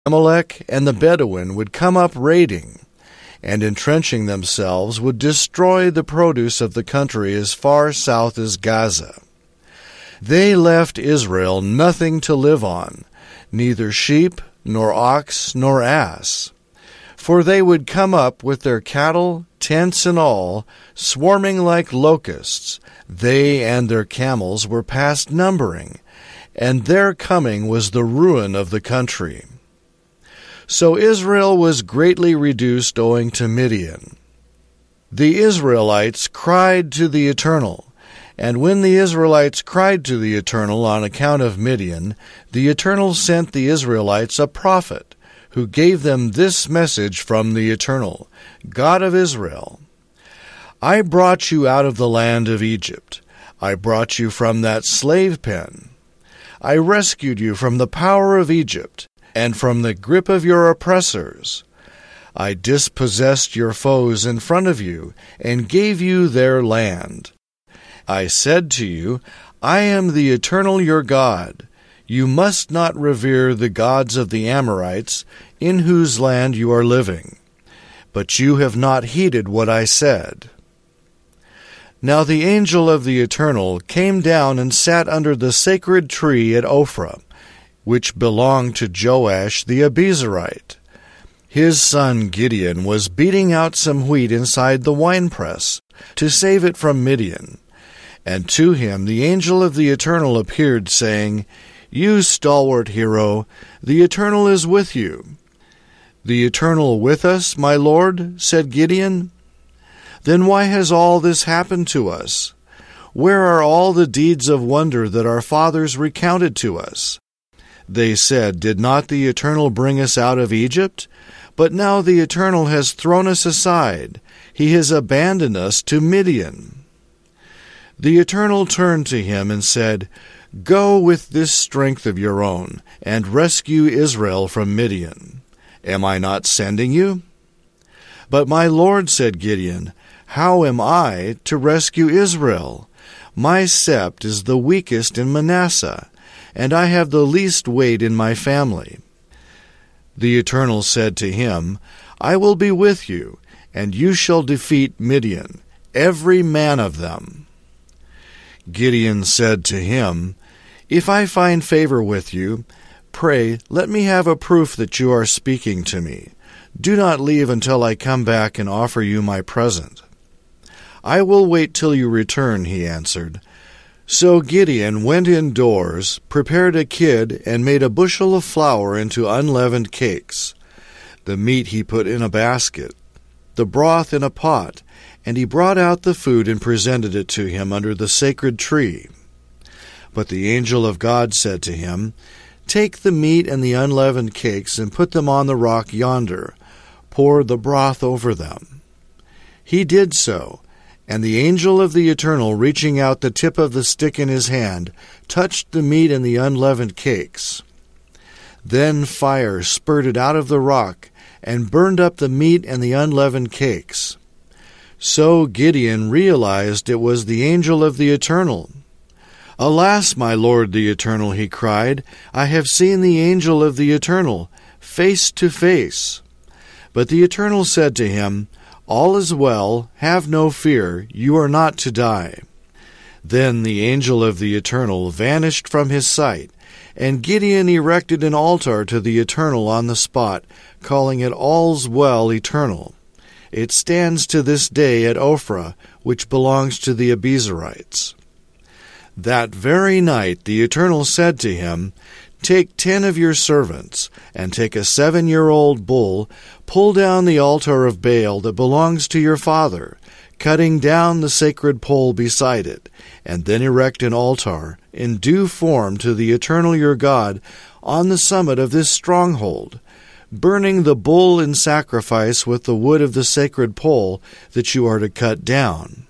Amalek and the Bedouin would come up raiding, and entrenching themselves would destroy the produce of the country as far south as Gaza. They left Israel nothing to live on, neither sheep, nor ox, nor ass. For they would come up with their cattle, tents and all, swarming like locusts. They and their camels were past numbering, and their coming was the ruin of the country. So Israel was greatly reduced owing to Midian. The Israelites cried to the Eternal, and when the Israelites cried to the Eternal on account of Midian, the Eternal sent the Israelites a prophet, who gave them this message from the Eternal, God of Israel. I brought you out of the land of Egypt. I brought you from that slave pen. I rescued you from the power of Egypt, and from the grip of your oppressors. I dispossessed your foes in front of you, and gave you their land. I said to you, I am the Eternal your God. You must not revere the gods of the Amorites, in whose land you are living. But you have not heeded what I said. Now the angel of the Eternal came down and sat under the sacred tree at Ophrah, which belonged to Joash the Abiezrite. His son Gideon was beating out some wheat inside the winepress to save it from Midian. And to him the angel of the Eternal appeared, saying, You stalwart hero, the Eternal is with you. The Eternal with us, my lord? Said Gideon. Then why has all this happened to us? Where are all the deeds of wonder that our fathers recounted to us? They said, Did not the Eternal bring us out of Egypt? But now the Eternal has thrown us aside. He has abandoned us to Midian. The Eternal turned to him and said, Go with this strength of your own, and rescue Israel from Midian. Am I not sending you? But my Lord, said Gideon, how am I to rescue Israel? My sept is the weakest in Manasseh, and I have the least weight in my family. The Eternal said to him, I will be with you, and you shall defeat Midian, every man of them. Gideon said to him, If I find favor with you, pray, let me have a proof that you are speaking to me. Do not leave until I come back and offer you my present. I will wait till you return, he answered. So Gideon went indoors, prepared a kid, and made a bushel of flour into unleavened cakes. The meat he put in a basket, the broth in a pot, and he brought out the food and presented it to him under the sacred tree. But the angel of God said to him, Take the meat and the unleavened cakes and put them on the rock yonder. Pour the broth over them. He did so, and the angel of the Eternal, reaching out the tip of the stick in his hand, touched the meat and the unleavened cakes. Then fire spurted out of the rock and burned up the meat and the unleavened cakes. So Gideon realized it was the angel of the Eternal. Alas, my Lord the Eternal, he cried, I have seen the angel of the Eternal, face to face. But the Eternal said to him, All is well, have no fear, you are not to die. Then the angel of the Eternal vanished from his sight, and Gideon erected an altar to the Eternal on the spot, calling it All's Well Eternal. It stands to this day at Ophrah, which belongs to the Abiezrites. That very night the Eternal said to him, Take 10 of your servants, and take a 7-year-old bull, pull down the altar of Baal that belongs to your father, cutting down the sacred pole beside it, and then erect an altar in due form to the Eternal your God on the summit of this stronghold, burning the bull in sacrifice with the wood of the sacred pole that you are to cut down.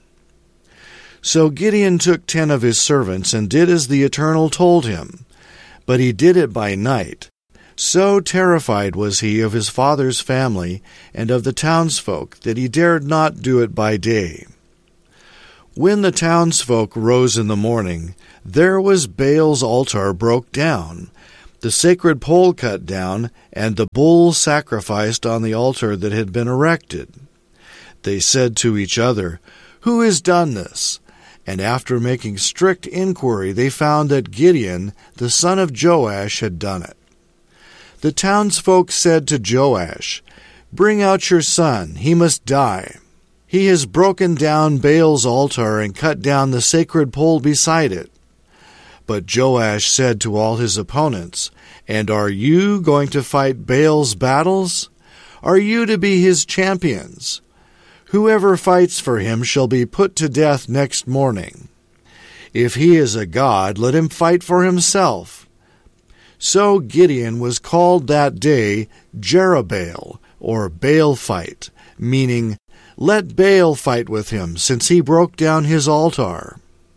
So Gideon took 10 of his servants and did as the Eternal told him. But he did it by night. So terrified was he of his father's family and of the townsfolk that he dared not do it by day. When the townsfolk rose in the morning, there was Baal's altar broke down, the sacred pole cut down, and the bull sacrificed on the altar that had been erected. They said to each other, "Who has done this?" And after making strict inquiry, they found that Gideon, the son of Joash, had done it. The townsfolk said to Joash, "Bring out your son, he must die. He has broken down Baal's altar and cut down the sacred pole beside it." But Joash said to all his opponents, "And are you going to fight Baal's battles? Are you to be his champions? Whoever fights for him shall be put to death next morning. If he is a god, let him fight for himself." So Gideon was called that day Jerubbaal, or Baal fight, meaning, "Let Baal fight with him, since he broke down his altar."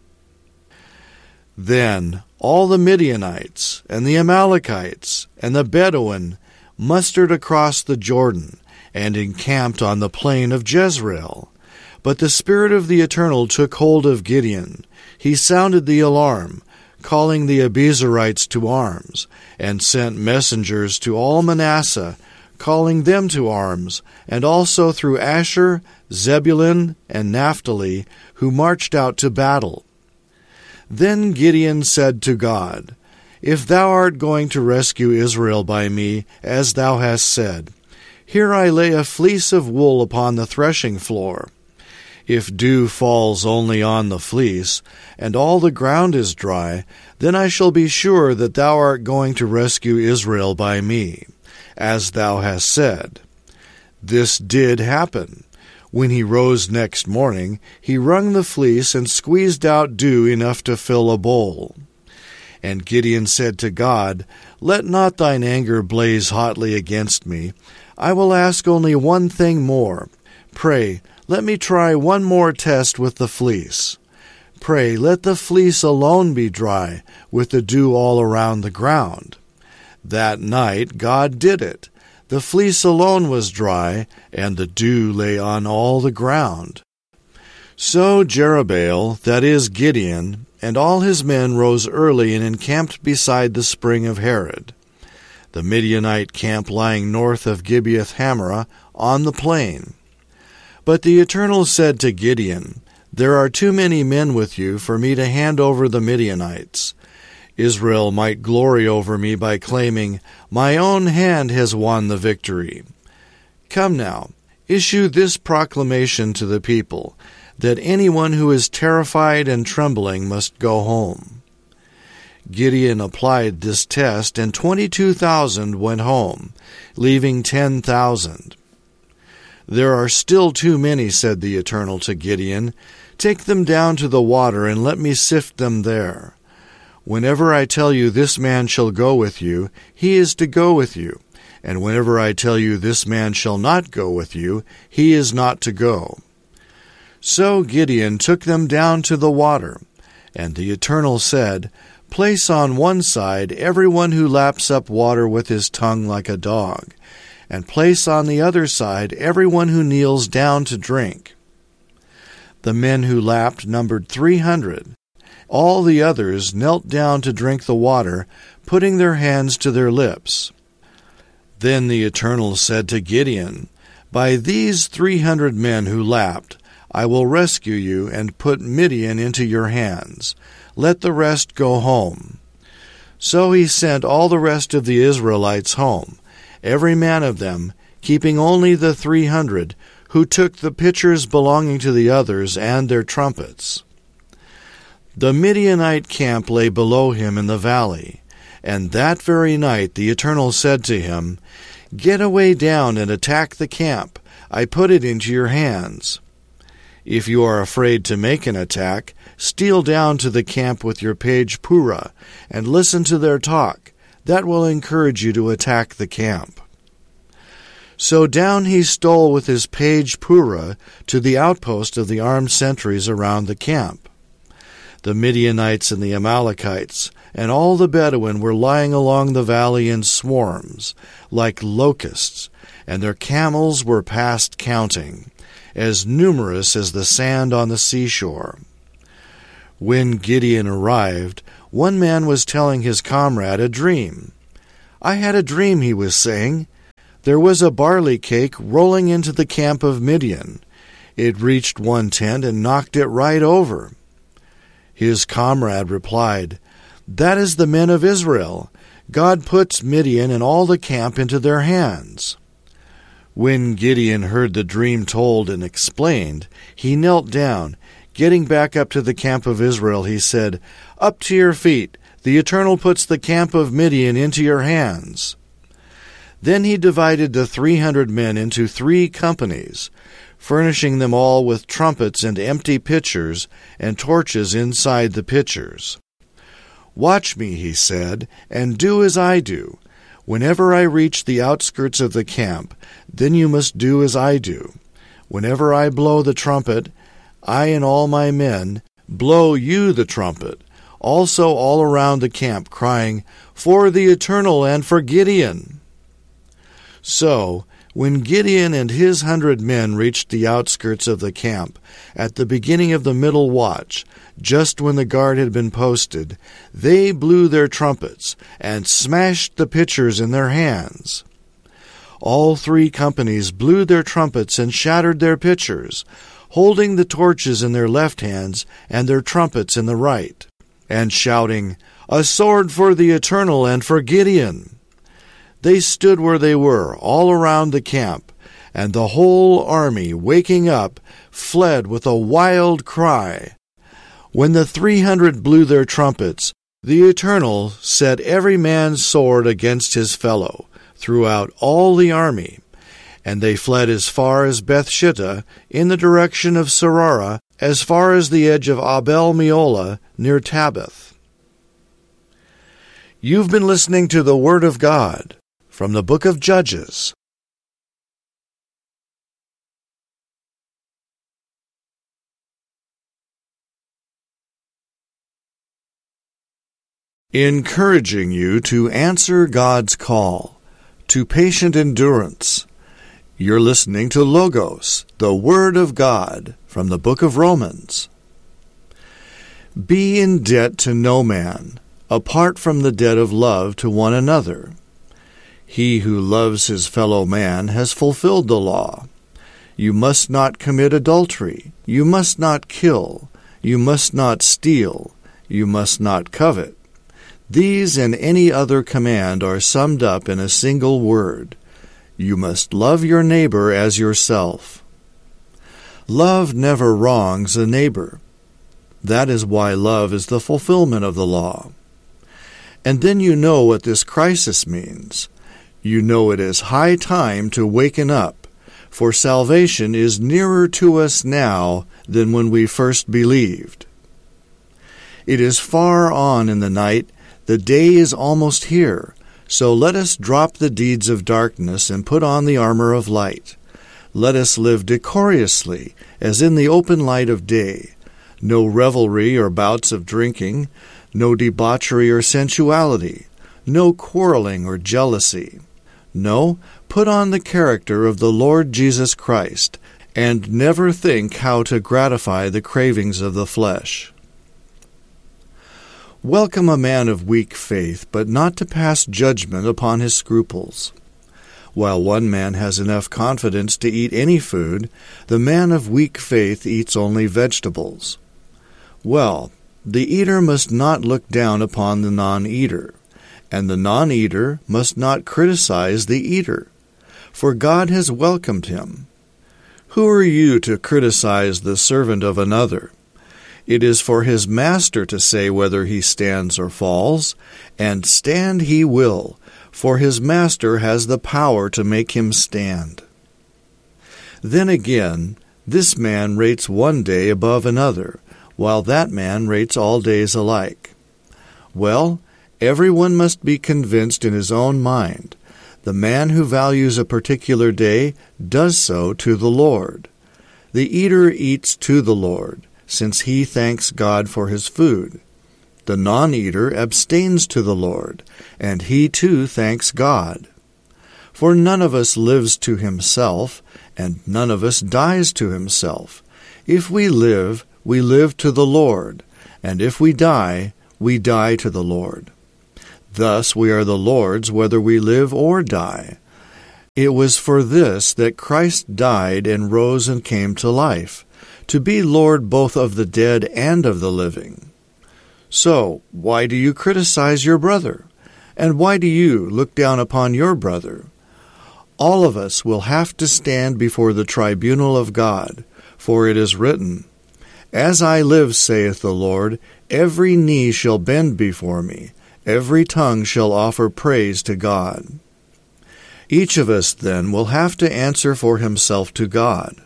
Then all the Midianites and the Amalekites and the Bedouin mustered across the Jordan and encamped on the plain of Jezreel. But the Spirit of the Eternal took hold of Gideon. He sounded the alarm, calling the Abiezrites to arms, and sent messengers to all Manasseh, calling them to arms, and also through Asher, Zebulun, and Naphtali, who marched out to battle. Then Gideon said to God, "If thou art going to rescue Israel by me, as thou hast said, here I lay a fleece of wool upon the threshing floor. If dew falls only on the fleece, and all the ground is dry, then I shall be sure that thou art going to rescue Israel by me, as thou hast said." This did happen. When he rose next morning, he wrung the fleece and squeezed out dew enough to fill a bowl. And Gideon said to God, "Let not thine anger blaze hotly against me. I will ask only one thing more. Pray, let me try one more test with the fleece. Pray, let the fleece alone be dry, with the dew all around the ground." That night God did it. The fleece alone was dry, and the dew lay on all the ground. So Jerubbaal, that is Gideon, and all his men rose early and encamped beside the spring of Harod, the Midianite camp lying north of Gibeath-Hamarah on the plain. But the Eternal said to Gideon, "There are too many men with you for me to hand over the Midianites. Israel might glory over me by claiming, 'My own hand has won the victory.' Come now, issue this proclamation to the people, that anyone who is terrified and trembling must go home." Gideon applied this test, and 22,000 went home, leaving 10,000. "There are still too many," said the Eternal to Gideon. "Take them down to the water, and let me sift them there. Whenever I tell you this man shall go with you, he is to go with you. And whenever I tell you this man shall not go with you, he is not to go." So Gideon took them down to the water. And the Eternal said, "Place on one side everyone who laps up water with his tongue like a dog, and place on the other side everyone who kneels down to drink." The men who lapped numbered 300. All the others knelt down to drink the water, putting their hands to their lips. Then the Eternal said to Gideon, "By these 300 men who lapped, I will rescue you and put Midian into your hands. Let the rest go home." So he sent all the rest of the Israelites home, every man of them, keeping only the 300, who took the pitchers belonging to the others and their trumpets. The Midianite camp lay below him in the valley, and that very night the Eternal said to him, "Get away down and attack the camp. I put it into your hands. If you are afraid to make an attack, steal down to the camp with your page Purah, and listen to their talk. That will encourage you to attack the camp." So down he stole with his page Purah to the outpost of the armed sentries around the camp. The Midianites and the Amalekites and all the Bedouin were lying along the valley in swarms, like locusts, and their camels were past counting, as numerous as the sand on the seashore. When Gideon arrived, one man was telling his comrade a dream. "I had a dream," he was saying. "There was a barley cake rolling into the camp of Midian. It reached one tent and knocked it right over." His comrade replied, "That is the men of Israel. God puts Midian and all the camp into their hands." When Gideon heard the dream told and explained, he knelt down. Getting back up to the camp of Israel, he said, "Up to your feet. The Eternal puts the camp of Midian into your hands." Then he divided the 300 men into 3 companies, furnishing them all with trumpets and empty pitchers and torches inside the pitchers. "Watch me," he said, "and do as I do. Whenever I reach the outskirts of the camp, then you must do as I do. Whenever I blow the trumpet, I and all my men, blow you the trumpet, also all around the camp, crying, 'For the Eternal and for Gideon.'" So, when Gideon and his 100 men reached the outskirts of the camp, at the beginning of the middle watch, just when the guard had been posted, they blew their trumpets and smashed the pitchers in their hands. All 3 companies blew their trumpets and shattered their pitchers, holding the torches in their left hands and their trumpets in the right, and shouting, "A sword for the Eternal and for Gideon." They stood where they were, all around the camp, and the whole army, waking up, fled with a wild cry. When the 300 blew their trumpets, the Eternal set every man's sword against his fellow throughout all the army, and they fled as far as Bethshittah in the direction of Serara, as far as the edge of Abel-Meolah near Tabbath. You've been listening to the Word of God from the book of Judges. Encouraging you to answer God's call to patient endurance. You're listening to Logos, the Word of God, from the book of Romans. Be in debt to no man, apart from the debt of love to one another. He who loves his fellow man has fulfilled the law. You must not commit adultery. You must not kill. You must not steal. You must not covet. These and any other command are summed up in a single word. You must love your neighbor as yourself. Love never wrongs a neighbor. That is why love is the fulfillment of the law. And then you know what this crisis means. You know it is high time to waken up, for salvation is nearer to us now than when we first believed. It is far on in the night. The day is almost here, so let us drop the deeds of darkness and put on the armor of light. Let us live decorously, as in the open light of day. No revelry or bouts of drinking, no debauchery or sensuality, no quarreling or jealousy. No, put on the character of the Lord Jesus Christ, and never think how to gratify the cravings of the flesh. Welcome a man of weak faith, but not to pass judgment upon his scruples. While one man has enough confidence to eat any food, the man of weak faith eats only vegetables. Well, the eater must not look down upon the non-eater, and the non-eater must not criticize the eater, for God has welcomed him. Who are you to criticize the servant of another? It is for his master to say whether he stands or falls, and stand he will, for his master has the power to make him stand. Then again, this man rates one day above another, while that man rates all days alike. Well, everyone must be convinced in his own mind. The man who values a particular day does so to the Lord. The eater eats to the Lord, since he thanks God for his food. The non-eater abstains to the Lord, and he too thanks God. For none of us lives to himself, and none of us dies to himself. If we live to the Lord, and if we die to the Lord. Thus we are the Lord's whether we live or die. It was for this that Christ died and rose and came to life, to be Lord both of the dead and of the living. So, why do you criticize your brother? And why do you look down upon your brother? All of us will have to stand before the tribunal of God, for it is written, As I live, saith the Lord, every knee shall bend before me, every tongue shall offer praise to God. Each of us, then, will have to answer for himself to God.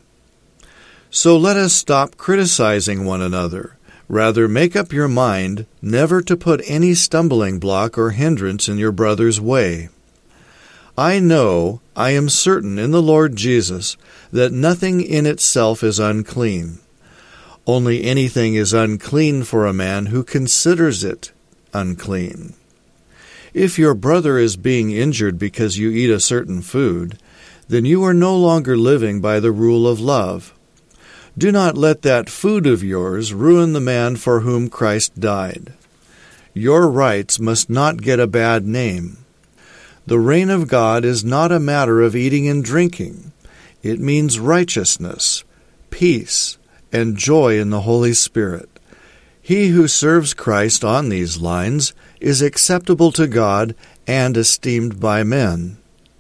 So let us stop criticizing one another. Rather, make up your mind never to put any stumbling block or hindrance in your brother's way. I am certain in the Lord Jesus, that nothing in itself is unclean. Only anything is unclean for a man who considers it unclean. If your brother is being injured because you eat a certain food, then you are no longer living by the rule of love. Do not let that food of yours ruin the man for whom Christ died. Your rights must not get a bad name. The reign of God is not a matter of eating and drinking. It means righteousness, peace, and joy in the Holy Spirit. He who serves Christ on these lines is acceptable to God and esteemed by men.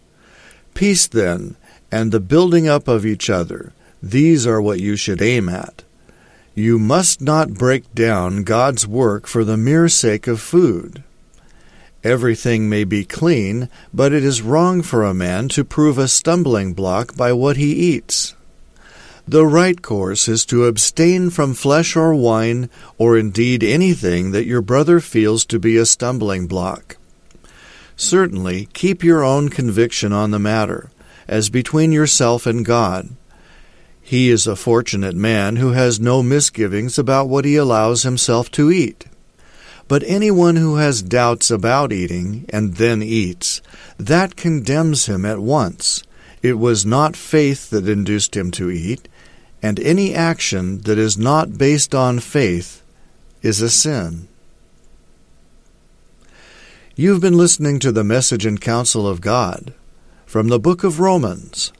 Peace, then, and the building up of each other, these are what you should aim at. You must not break down God's work for the mere sake of food. Everything may be clean, but it is wrong for a man to prove a stumbling block by what he eats. The right course is to abstain from flesh or wine, or indeed anything that your brother feels to be a stumbling block. Certainly, keep your own conviction on the matter, as between yourself and God. He is a fortunate man who has no misgivings about what he allows himself to eat. But anyone who has doubts about eating and then eats, that condemns him at once. It was not faith that induced him to eat, and any action that is not based on faith is a sin. You've been listening to the Message and Counsel of God from the book of Romans.